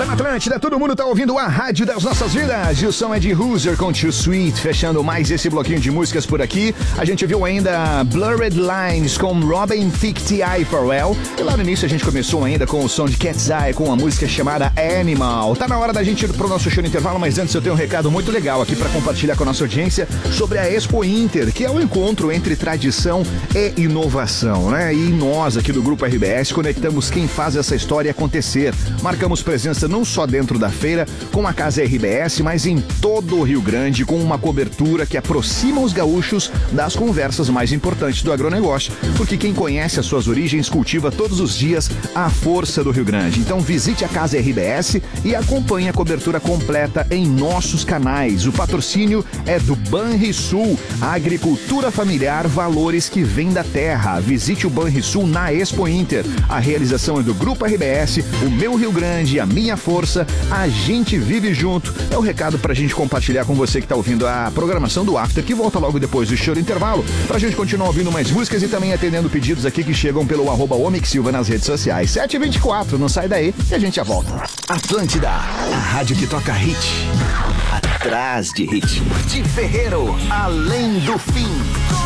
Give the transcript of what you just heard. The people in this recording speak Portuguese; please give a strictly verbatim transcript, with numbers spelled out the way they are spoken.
Tá na Atlântida, todo mundo tá ouvindo a rádio das nossas vidas. E o som é de Hoosier com Too Sweet, fechando mais esse bloquinho de músicas por aqui. A gente viu ainda Blurred Lines com Robin Thicke T I Farewell. E lá no início a gente começou ainda com o som de Cat's Eye, com uma música chamada Animal. Tá na hora da gente ir pro nosso show no intervalo, mas antes eu tenho um recado muito legal aqui pra compartilhar com a nossa audiência sobre a Expo Inter, que é o encontro entre tradição e inovação, né? E nós aqui do Grupo R B S conectamos quem faz essa história acontecer. Marcamos presença não só dentro da feira, com a Casa R B S, mas em todo o Rio Grande, com uma cobertura que aproxima os gaúchos das conversas mais importantes do agronegócio, porque quem conhece as suas origens cultiva todos os dias a força do Rio Grande. Então visite a Casa R B S e acompanhe a cobertura completa em nossos canais. O patrocínio é do Banrisul, a agricultura familiar, valores que vêm da terra. Visite o Banrisul na Expo Inter. A realização é do Grupo R B S, o meu Rio Grande, a minha força, a gente vive junto. É o recado pra gente compartilhar com você que tá ouvindo a programação do After, que volta logo depois do show do intervalo, pra gente continuar ouvindo mais músicas e também atendendo pedidos aqui que chegam pelo arroba Omix Silva nas redes sociais. sete e vinte e quatro, não sai daí e a gente já volta. Atlântida, a rádio que toca hit. Atrás de hit. De Ferreiro, além do fim.